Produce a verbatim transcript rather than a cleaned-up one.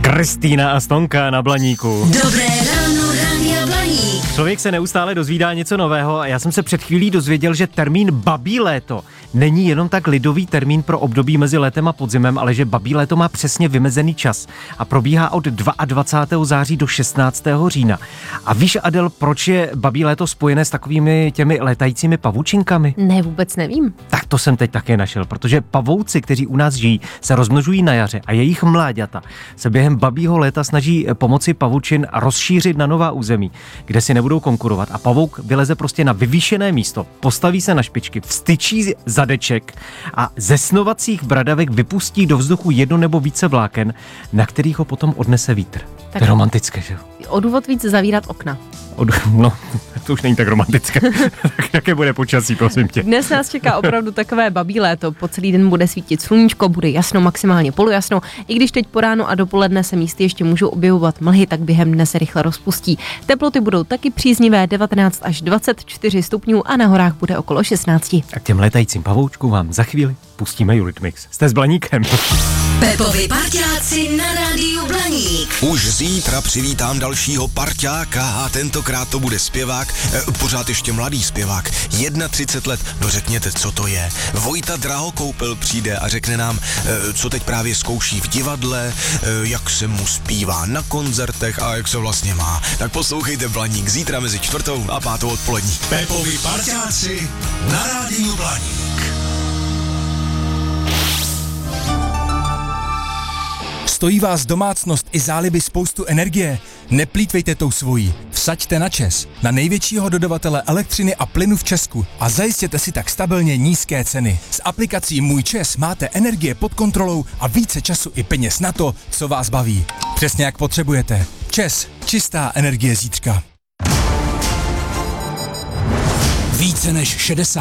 Kristýna a Stonka na Blaníku. Dobré ráno, Rádia Blaník. Člověk se neustále dozvídá něco nového a já jsem se před chvílí dozvěděl, že termín babí léto není jenom tak lidový termín pro období mezi létem a podzimem, ale že babí léto má přesně vymezený čas a probíhá od dvacátého druhého září do šestnáctého října. A víš, Adel, proč je babí léto spojené s takovými těmi létajícími pavučinkami? Ne, vůbec nevím. Tak to jsem teď také našel, protože pavouci, kteří u nás žijí, se rozmnožují na jaře a jejich mláďata se během babího léta snaží pomocí pavučin rozšířit na nová území, kde si nebudou konkurovat, a pavouk vyleze prostě na vyvýšené místo, postaví se na špičky, vstyčí zadeček a ze snovacích bradavek vypustí do vzduchu jedno nebo více vláken, na kterých ho potom odnese vítr. Tak to je romantické, že jo? O důvod víc zavírat okna. Od, no, to už není tak romantické. Tak jaké bude počasí, prosím tě? Dnes nás čeká opravdu takové babí léto. Po celý den bude svítit sluníčko, bude jasno, maximálně polojasno. I když teď po ránu a dopoledne se místy ještě můžou objevovat mlhy, tak během dne se rychle rozpustí. Teploty budou taky příznivé, devatenáct až dvacet čtyři stupňů a na horách bude okolo šestnáct. A k těm létajícím pavoučkům vám za chvíli pustíme Eurythmics. Jste s Blaníkem. Pepovi parťáci na Rádiu Blaník. Už zítra přivítám dalšího parťáka a tentokrát to bude zpěvák, eh, pořád ještě mladý zpěvák, třicet jedna let, no řekněte, co to je. Vojta Drahokoupil přijde a řekne nám, eh, co teď právě zkouší v divadle, eh, jak se mu zpívá na koncertech a jak se vlastně má. Tak poslouchejte Blaník zítra mezi čtvrtou a pátou odpolední. Pepovi parťáci na Rádiu Blaník. Stojí vás domácnost i záliby spoustu energie? Neplýtvejte tou svojí. Vsaďte na ČEZ, na největšího dodavatele elektřiny a plynu v Česku a zajistěte si tak stabilně nízké ceny. S aplikací Můj ČEZ máte energie pod kontrolou a více času i peněz na to, co vás baví. Přesně jak potřebujete. ČEZ, čistá energie zítřka. Více než šedesát